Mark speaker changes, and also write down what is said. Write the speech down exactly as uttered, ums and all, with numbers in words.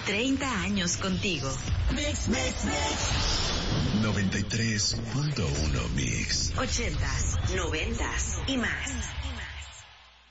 Speaker 1: treinta años contigo.
Speaker 2: Mix, mix, mix.
Speaker 3: noventa y tres punto uno Mix.
Speaker 1: Ochentas, noventas y más.